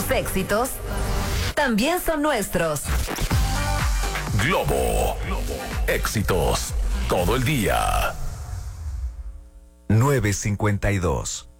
Tus éxitos también son nuestros. Globo. Éxitos todo el día. 9:52.